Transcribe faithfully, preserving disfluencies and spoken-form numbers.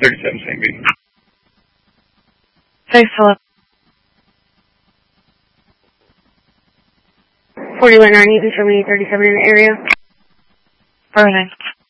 thirty-seven Saint B. Thanks, Philip. forty-one nine, you can show me thirty-seven in the area. Very nice.